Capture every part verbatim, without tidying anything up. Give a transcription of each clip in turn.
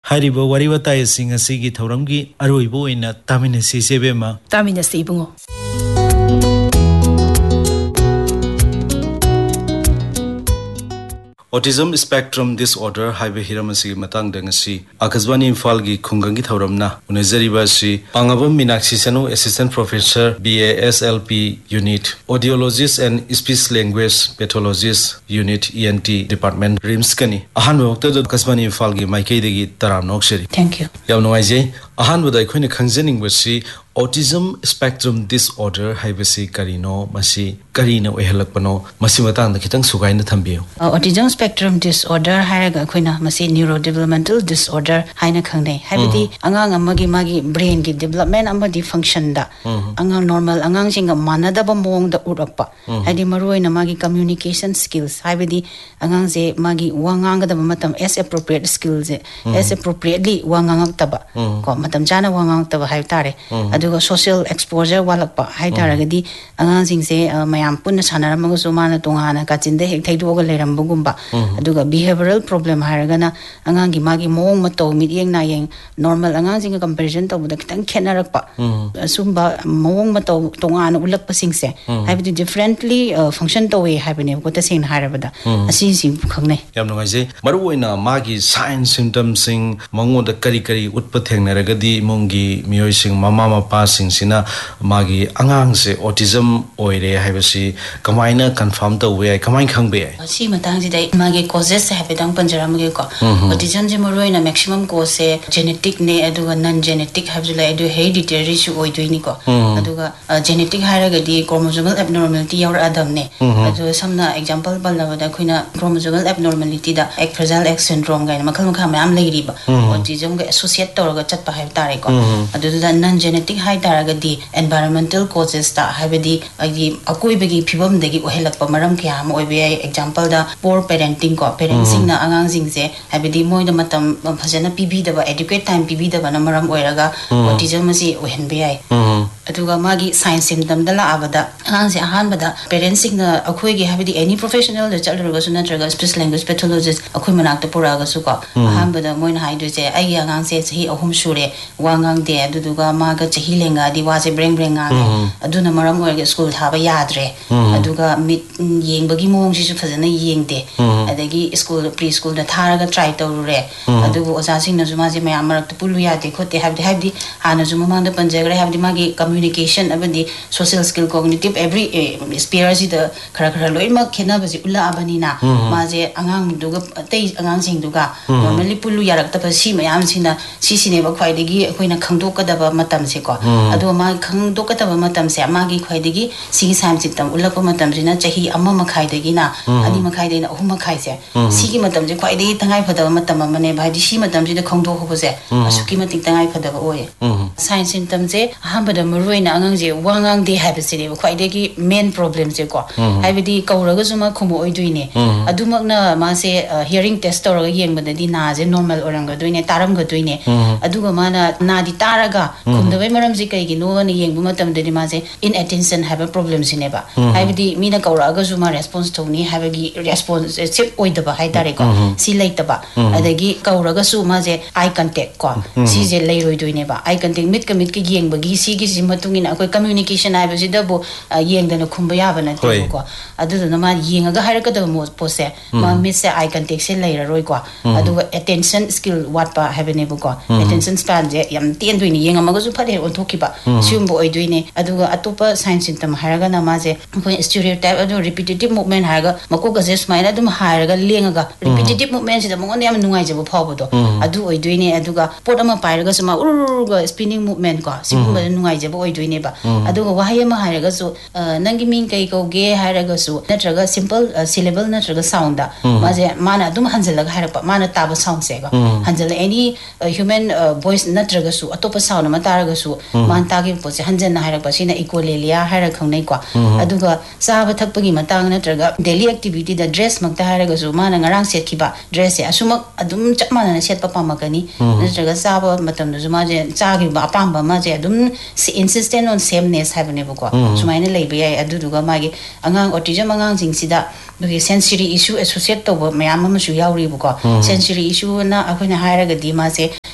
Haribo Wariwata sing a Sigi Torangi, Aruibo in a Taminasi Sebema. Taminasi Bungo. Autism spectrum disorder highway hiramasi matang dangasi Akazwani Falgi Kungangi Thauramna Unezaribasi Pangabam Minaksi Sanu Assistant Professor B A S L P Unit Audiologist and Speech Language Pathologist Unit E N T Department Rimskani Ahan Doctor Akazwani Falgi Maikadegi Taram Nokseri. Thank you. Yaunoise Ahan Budai Queen Kanzaning Wasi Autism spectrum disorder haibasi karino masi karino ehelakpano masi matang da kitang sugaina thambio. Autism spectrum disorder haraga koina masi neurodevelopmental disorder haina khangne haibadi angang amagi magi brain gi development amadi function da angang normal angang singa manada ba mong da urakpa haidi maruina magi communication skills haibadi angang je magi wangang da matam as appropriate skills as appropriately wangang taba ko matam jana wangang taba hai tare aduga social exposure walakpa hai taragadi angang singse mayam punna sanaramaga sumana tongana kachinde hek thaidoga leirambugumba aduga behavioral problem haragana angang gi magi mong mato midyeng na yeng normal angang singa comparison tawda kitang khenarakpa sumba mong mato tongana ulakpa singse haibidi differently function tawe haibine ko ta sing harabada asi sing khangne yam ngai maruina magi sign symptoms sing mangoda kari kari utpa thengnaragadi mongi miyoi sing mama mapa sing sina magi angang se autism oire haibasi kamaina confirm to we kamain khangbe si matang ji dai magi causes se habedang panjaram ge ko autism je moroina maximum cause se genetic ne aduga non genetic habjula edu hereditary su oidoini ko aduga genetic haragadi chromosomal abnormality yaur adam ne adu samna example balawada khoina chromosomal abnormality da ek fragile X syndrome ga makhal makha mayam leiriba autism ga associate tawra chatpa hai tare ko adu da non genetic hai taragadi environmental causes ta habedi agi akoi begi phibam degi ohelakpa maram kya am oibe example da poor parenting ko parenting na angang singse habedi moi da matam phajana pibi da adequate time pibi da na maram oiraga autism si ohenbe ai aduga magi sign symptom da la abada angang se ahan bada parenting na akoi gi habedi any professional da chalruga suna traga speech language pathologist akoi manak ta puraga su ko ahan bada moi na haidu se ai angang se sahi ahum sure wangang de aduga maga chahi lenga di wase breng breng nga aduna maram oirga school thaba yadre aduga mit yengbagi mong si su phajana yengde adagi school preschool da tharaga try tawrure adugo oja sing na juma je mayam marak pulu yade khote habdi habdi hana juma mang da panjagre habdi magi communication abadi social skill cognitive every sphere si da khara khara loi ma khena baji ulla abani na ma je angang duga tei angang sing duga normally pulu yarak ta pasi mayam sina si sine ba khwai degi koina khangdok ka da ba matam se ko adu ma khangdok ka da ba matam se amagi khwai degi sigi sam sitam ulapa matam jina chahi amma makhai degi na ani makhai de na ahum makhai se sigi matam je khwai degi tangai phada matam amane bhai di si matam ji da khangdok ho se asuki matik tangai phada ba oye sign symptom je ahamba da maruina angang je wangang de habi se de khwai degi main problem je ko haibidi kauraga juma khumo oiduine adumak na ma se hearing test toraga yengbada di na je normal oranga duine taram ga duine aduga mana na di taraga khumdabai maram ji kai gi no na yengbu matam de ma je inattention have a problem sineba haibidi mina kauraga juma response thoni habagi response chip oidaba hai tare ko si leitaba adagi kauraga su ma je eye contact ko si je leiroi duine ba eye contact mit ka mit ka yengbagi si gi si matungina akoi communication ha basi da bo yengdana khumba ya bana te ko adu na ma yengaga hairaka da mo pose ma mit se eye contact se leira roi ko adu attention skill what pa have ne ko attention span je yam ten duini yenga ma su phade on thoki ba siumbo oi duine adu atopa sign symptom haraga na ma je ko stereotype adu repetitive movement haraga mako ga je smile adu haraga lenga repetitive movement se da mongon yam nungai je bo phaw do adu oi duine adu ga pot ama pairaga suma ur ga spinning movement ko sibu ba nungai je bo oi duine ba adu ga wahai ma haraga su nangi ming kai ko ge haraga su natraga simple syllable natraga sound da ma je mana dum hanjalaga harapa mana taba sound se ga hanjala any human voice natraga su atopa sound ma taraga su man tagi po se hanjan na harapa sina ecolalia hara khangnai ko aduga saba thakpagi matang natraga daily activity da dress makta haraga su mana ngarang set kiba dress se asumak adum chapmana na set papa makani natraga saba matam du ma je chagi ba pamba ma je adum insistent on sameness habne ko sumaina leibe ai aduduga magi angang autism angang jingsida the sensory issue associated to mayam ma su yauri ko sensory issue na akhona hairaga di ma se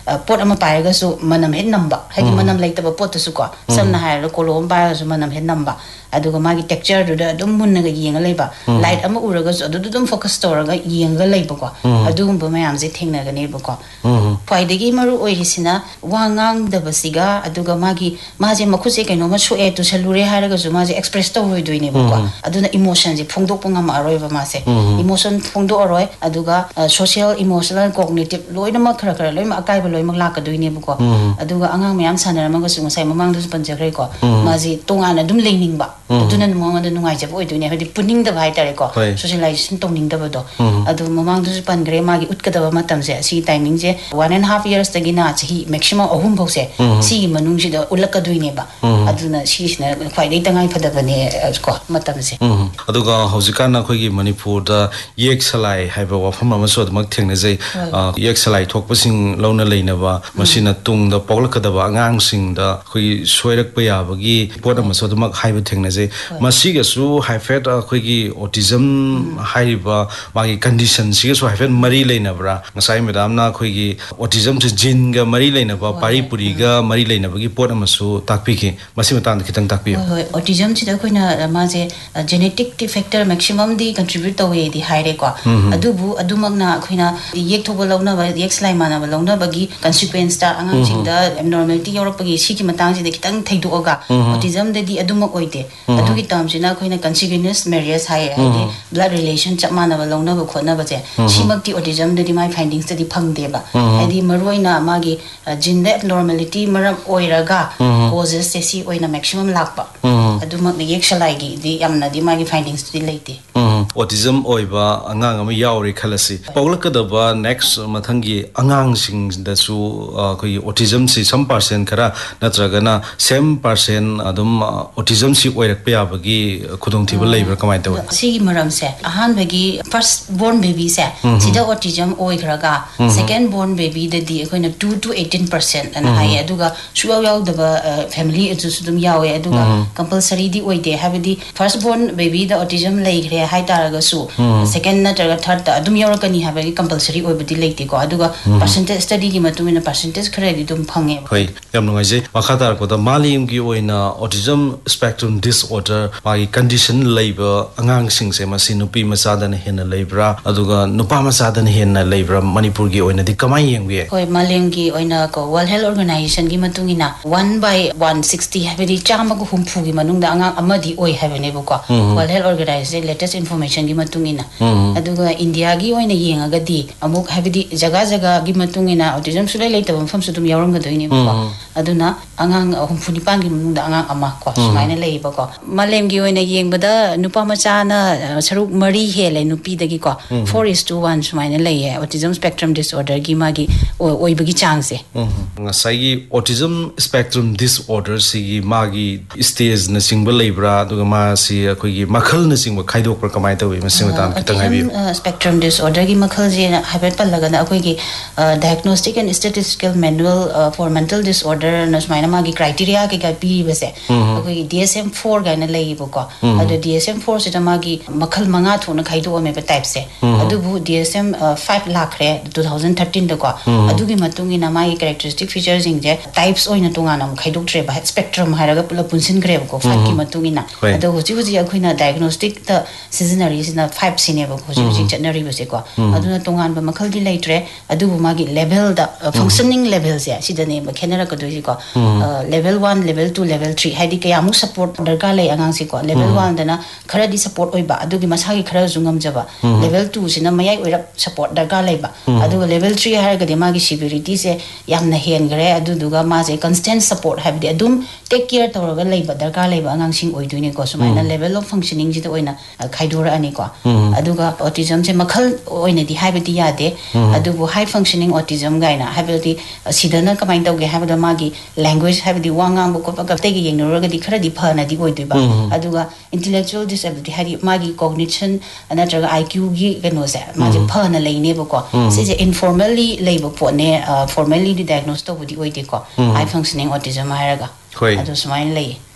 pot ama paiga su manam hen number hadi manam laitaba pot su ko samna haira kolom paiga su manam hen number aduga magi texture du da dum munna ga yenga leiba light ama uraga su adu dum focus toraga yenga leiba ko adugum ba mayam je thengna ga ne ba ko phaidagi maru oirisina wangang da basiga aduga magi maje makhuse kaino ma shu e tu salure haraga su maje express to hoi doine ba ko aduna emotion je phongdok panga ma aroi ba ma se emotion phongdok aroi aduga social emotional cognitive loina ma khara khara loima akai ba loima la ka doine ba ko aduga angang mayam sanara ma ga su ngai mamang du panjagre ko maji tongana dum leining ba aduna mo ngada nungai je boi doine hadi puning da bai tare ko socialization tongning da ba do adu mamang du pan gre ma gi utkada ba matam se si timing je one and a half years tagi na chi maximum ahum bau se si manung ji da ulaka doine ba aduna si sina khwai dei tangai phada bane ko matam se aduga hojika na khoi gi manipur da yek salai haiba wafam ama so mak thengna jai yek salai thokpasing launa leina ba masina tung da poglaka da ba angang sing da khoi soirak pa ya ba gi pot ama so mak haiba thengna jai masi ga su haifet khoi gi autism haiba magi condition si ga su haifet mari leina bra ngasai madam na khoi gi autism se jin ga mari leina ba pari puri ga mari leina ba gi pot ama so takpi ki masi matan da kitang takpi autism si da khoina ma je genetic factor maximum di contribute to we di haire ko adubu adumang na khoina yek thoba launa ba yek slai mana ba launa ba gi consequence ta angang sing da abnormality yorok pa gi si ki matang ji de kitang thaidu oga autism de di adumak oite adu gi tam sina khoina consequence marriage hai hai blood relation chap mana ba launa ba khona ba je simak ti autism de di my findings de di phang de ba adi maroina ma gi gene abnormality maram oiraga causes se si oina maximum lakpa adumak ne yek slai gi di amna di ma gi findings di leite autism oiba angang ama yauri khalasi paulaka da ba next mathangi angang sing da su koi autism si some percent kara natraga na same percent adum autism si oirak pa bagi khudong thibal leiber kamai taw si maram se ahan bagi first born baby se sida autism oi khraga second born baby da di koina two to eighteen percent an hai aduga suyaw yaw da ba family etu sudum yawe aduga compulsory di oide habidi first born baby da autism lei khre hai taraga su second na taraga third da adum yarakani habagi compulsory oibadi leite ko aduga percentage study gi matumina percentage khare di dum phange hoi yam ngai je makhatar ko da malim gi oina autism spectrum disorder magi condition labor angang sing se masi nupi macha da na hena labra aduga nupa macha da na hena labra manipur gi oina di kamai yengwe hoi malim gi oina ko world health organization gi matungina one by one sixty habidi chama ko humpu gi manung da angang amadi oi habene bu ko world health organization latest information gi matungina aduga india gi oina yenga ga di amuk habidi jaga jaga gi matungina autism sulai leita bam fam sudum yawram ga doini ko aduna angang humfuni pangi mung da angang ama ko sumaina lei ba ko malem gi oina yengbada nupa macha na saruk mari hele nupi dagi ko four is to one sumaina lei autism spectrum disorder gi magi oi bagi changse ngasai gi autism spectrum disorder si gi magi stage na singbal leibra aduga ma si khoi gi makhal na singba khaidok pra kamai tawi masing tan kitang habi spectrum disorder gi makhal je habet palaga na khoi gi diagnostic and statistical manual for mental disorder na sumaina magi criteria ke ga pi bese khoi D S M four ga na lei bu ko adu D S M four se magi makhal manga thona khaido me ba type se adu bu D S M five lakh re twenty thirteen da ko adu gi matungi na magi characteristic features ing je types oina tunga na khaidok tre ba spectrum hairaga pula punsin gre ko five ki matungi na adu huji huji akhoi diagnostic the seasonary sina five sine ba huji huji chatnari bese ko aduna tungan ba makhal di leitre adu bu magi level da functioning level se sidane ba khenera ko doji ko level one level two level three haidi ke amu support darga lei angang si ko level one dana khara di support oi ba adu gi masa gi khara jungam jaba level two sina mayai oi rap support darga lei ba adu level three har ga de magi severity se yamna hen gre adu duga ma je constant support habdi adum take care tawra lei ba darga lei ba angang sing oi duine ko sumaina level of functioning ji da oina khaidora ani ko aduga autism se makhal oina di habdi yade adu bu high functioning autism gaina habdi sidana kamai tawge habda magi language habdi wangang bu ko pa te gi yengnora ga di khara di phana di oi duba aduga intellectual disability hari magi cognition anatraga I Q gi gano se magi phana leine ba ko se je informally leiba po ne formally di diagnose to budi oi de ko high functioning autism haraga adu sumain lei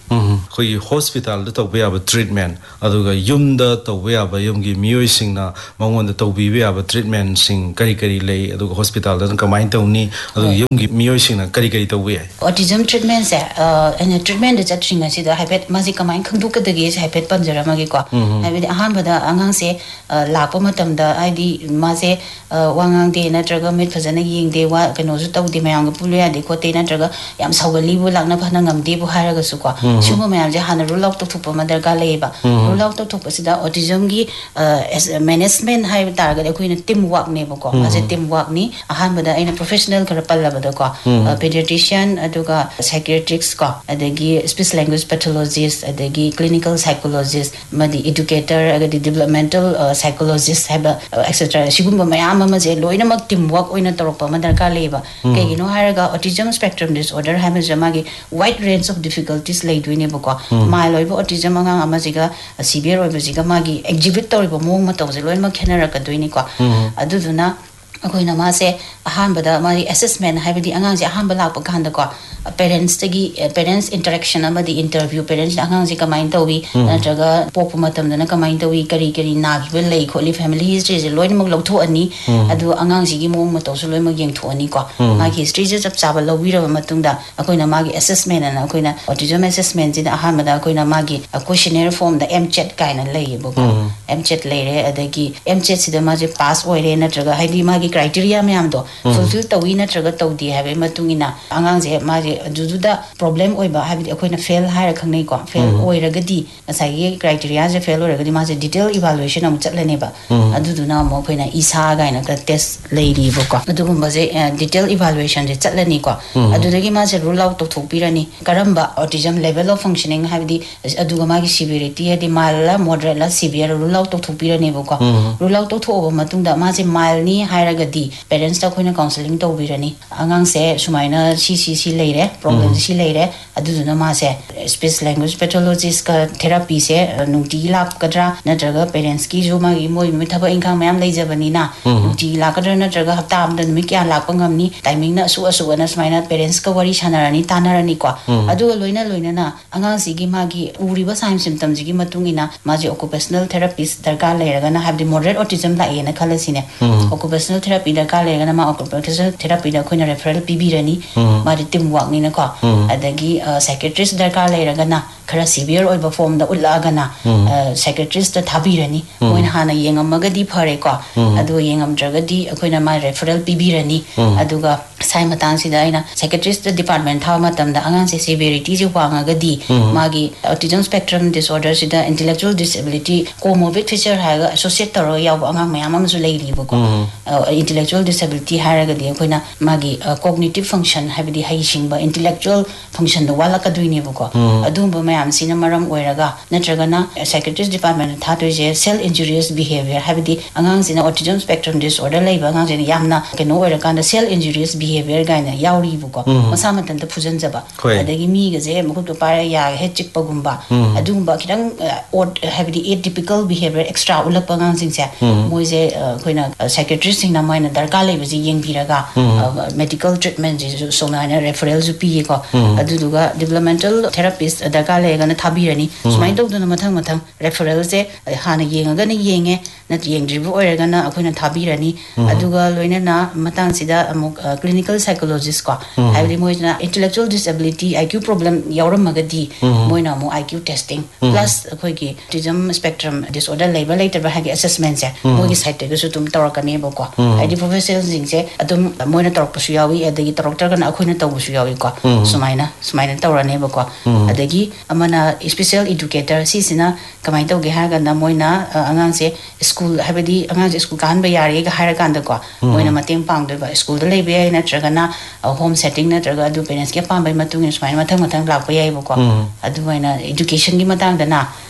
khoi hospital da tawbe aba treatment aduga yumda tawbe aba yumgi miyoi singna mangon da tawbi be aba treatment sing kari kari lei aduga hospital da kamai tawni aduga yumgi miyoi singna kari kari tawbe autism treatment se and treatment da chatringa si da habit mazi kamai khangdu ka dagi se habit panjara magi ko habit ahan bada angang se lakpa matam da id maze wangang de na traga mit phajana ying de wa kano su tawdi mayang pulu ya de ko te na traga yam sawgali bu lakna phana ngam de bu haraga su ko shuma mayam je hana rule out to thupa madar ga leba rule out to thupa sida autism gi management hai targa de kuina team work ne ko maze team work ni ahan bada aina professional kara palla bada ko pediatrician aduga psychiatrists ko adagi speech language pathologist adagi clinical psychologist madi educator agadi developmental psychologist haba etc sigumba mayam ama je loina mak team work oina torpa madar ka leba kegino haraga autism spectrum disorder hama jamagi wide range of difficulties lay doine bako mai loiba autism anga ama jiga severe oiba jiga magi exhibit toriba mong ma tawje loina mak khenara ka doine ko aduduna akoina ma se ahan bada mari assessment haibadi angang je ahan bala pa khanda ko parents tagi parents interaction amadi interview parents angang je kamai tawi natraga pop matam dana kamai tawi kari kari na gi lei kholi family history je loina mak lawtho ani adu angang ji gi mong ma tawsu loina mak yeng tho ani ko ma gi history je chap chaba lawira ba matungda akoina ma gi assessment ana akoina autism assessment je ahan bada akoina ma gi questionnaire form da mchat kaina lei bo ko mchat leire adagi mchat sida ma je pass oire natraga haidi ma gi criteria myam do fulfill tawi natraga tawdi habe matungina angang je ma je adududa problem oiba habidi akoina fail haira khangnei ko fail oiragadi asai criteria je fail oiragadi ma je detail evaluation am chatlane ba aduduna mo koina isa gaina ka test leiri bo ko adugumba je detail evaluation je chatlani ko adudagi ma je rule out to thopirani karamba autism level of functioning habidi aduga ma gi severity hadi mild moderate la severe rule out to thopirani bo ko rule out to thoba matungda ma je mild ni hairaga di parents ta koina counseling to birani angang se sumaina si si si leire problem si leire aduduna ma se speech language pathologist ka therapy se nungti lak kadra natraga parents ki jo ma gi moi mi thaba ingkhang mayam leijabani na nungti lak kadra natraga hapta am dan mi kya lak pangam ni timing na su asu na sumaina parents ka wari sanarani tanarani ko adu loina loina na angang si gi ma gi uriba sign symptoms gi matungina ma je occupational therapist darka leiraga na have the moderate autism la ena khalasine occupational therapy da ka lega na ma occupational therapy da khoina referral pibirani ma ri team work ni na ko adagi psychiatrist da ka lega na khara severe oiba form da ulaga na psychiatrist da thabirani moina hana yengamaga di phare ko adu yengam draga di khoina ma referral pibirani aduga sai matang si da ina psychiatrist department thaw matam da angang se severity ji wanga ga di magi autism spectrum disorder si da intellectual disability comorbid feature ha ga associate taro yaw angang mayam am su leiri bo ko intellectual disability haraga di koina magi cognitive function habidi haising ba intellectual function da wala ka duine bo ko adumba mayam sina maram oiraga natraga na psychiatrist department tha to je self injurious behavior habidi angang sina autism spectrum disorder leiba angang sina yamna keno oiraga na self injurious behavior gaina yauri bu ko masa matan ta phujan jaba adagi mi ga je mukhu to para ya he chik pagumba adumba kidang odd habidi atypical behavior extra ulak pangang sing se moi je koina psychiatrist sing na moina darka leiba ji yeng biraga medical treatment ji so na referral ju pi ko aduduga developmental therapist darka lega na thabirani smai dog duna mathang mathang referral je hana yengaga na yenge na yengdribu oiraga na akoina thabirani aduga loina na matang sida amuk clinical psychologist ko habidi moina intellectual disability I Q problem yauramaga di moina mo I Q testing plus akoi gi autism spectrum disorder level later ba hagi assessment se mo gi site ga su tum torakane ba ko ai di professionals jing se adum moina torok pa su yawi adagi torok ga na akoina tawu su yawi ko sumaina sumaina torane ba ko adagi amana special educator si sina kamai tawge ha ga na moina angang se school habidi angang se school kan ba yari ga haira kan da ko moina mateng pang do ba school da lebe ai na traga na home setting na traga adu parents ke pam bai matung ni sumaina mathang mathang lak pa yai ba ko adu moina education gi matang da na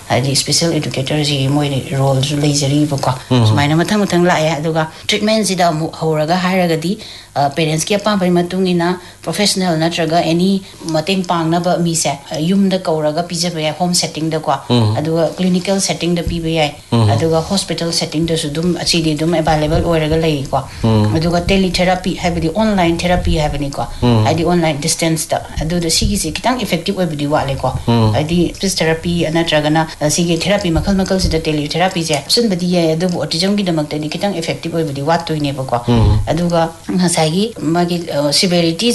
ꯍꯥꯏꯗꯤ special ꯑꯦꯗꯨꯀꯦꯇꯔꯁꯤ ꯃꯣꯏ ꯔꯣꯜꯁꯨ ꯂꯩꯖꯔꯤꯕꯀꯣ ꯁꯨꯃꯥꯏꯅ ꯃꯊꯪ ꯃꯊꯪ ꯂꯥꯛꯑꯦ ꯑꯗꯨꯒ ꯇ꯭ꯔꯤꯠꯃꯦꯟꯁꯤꯗ ꯑꯃꯨꯛ ꯍꯧꯔꯒ ꯍꯥꯏꯔꯒꯗꯤ ꯄꯦꯔꯦꯟꯁꯀꯤ ꯑꯄꯥꯝꯕꯒꯤ ꯃꯇꯨꯡ ꯏꯟꯅ ꯄ꯭ꯔꯣꯐꯦꯁꯅꯦꯜ ꯅꯠꯇ꯭ꯔꯒ ꯑꯦꯅꯤ ꯃꯇꯦꯡ ꯄꯥꯡꯅꯕ ꯃꯤꯁꯦ ꯌꯨꯝꯗ ꯀꯧꯔꯒ ꯄꯤꯖꯕ ꯌꯥꯏ ꯍꯣꯝ ꯁꯦꯠꯇꯤꯡꯗꯀꯣ ꯑꯗꯨꯒ ꯀ꯭ꯂꯤꯅꯤꯀꯦꯜ ꯁꯦꯠꯇꯤꯡꯗ ꯄꯤꯕ ꯌꯥꯏ ꯑꯗꯨꯒ ꯍꯣꯁꯄꯤꯇꯥꯜ ꯁꯦꯠꯇꯤꯡꯗꯁꯨ ꯑꯗꯨꯝ ꯑꯁꯤꯗꯤ ꯑꯗꯨꯝ ꯑꯦꯕꯥꯏꯂꯦꯕꯜ ꯑꯣꯏꯔꯒ ꯂꯩꯀꯣ ꯑꯗꯨꯒ ꯇꯦꯂꯤꯊꯦꯔꯥꯄꯤ ꯍꯥꯏꯕꯗꯤ ꯑꯣꯟꯂꯥꯏꯟ ꯊꯦꯔꯥꯄꯤ ꯍꯥꯏꯕꯅꯤꯀꯣ ꯍꯥꯏꯗꯤ ꯑꯣꯟꯂꯥइन ꯗꯤꯁꯇꯦꯟꯁꯇ ꯑꯗꯨꯗ ꯁꯤꯒꯤꯁꯤ ꯈꯤꯇꯪ ꯏꯐꯦꯛꯇꯤꯕ ꯑꯣꯏꯕꯗꯤ ꯋꯥꯠꯂꯦꯀꯣ ꯍꯥꯏꯗꯤ ꯁ꯭ꯄꯤꯆ ꯊꯦꯔꯥꯄꯤ ꯅꯠꯇ꯭ꯔꯒꯅ ꯁꯤꯒꯤ ꯊꯦꯔꯥꯄꯤ ꯃꯈꯜ ꯃꯈꯜꯁꯤꯗ ꯇꯦꯂꯤꯊꯦꯔꯥꯄꯤꯁꯦ ꯍꯥꯞꯆꯤꯟꯕꯗꯤ ꯌꯥꯏ ꯑꯗꯨꯕꯨ ꯑꯣꯇꯤꯖꯝꯒꯤꯗꯃꯛꯇꯗꯤ ꯈꯤꯇꯪ ꯏꯐꯦꯛꯇꯤꯕ ꯑꯣꯏꯕꯗꯤ ꯋꯥꯠꯇꯣꯏꯅꯦꯕꯀꯣ ꯑꯗꯨꯒ ꯉꯁꯥꯏꯒꯤ ꯃꯥꯒꯤ ꯁꯤꯚꯦꯔꯤꯇꯤ